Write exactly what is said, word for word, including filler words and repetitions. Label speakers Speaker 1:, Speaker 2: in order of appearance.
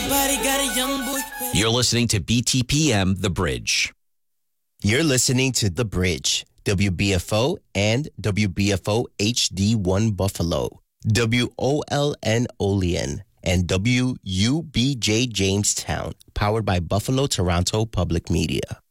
Speaker 1: You're listening to B T P M The Bridge.
Speaker 2: You're listening to The Bridge, W B F O and W B F O H D one Buffalo, W O L N Olean, and W U B J Jamestown, powered by Buffalo Toronto Public Media.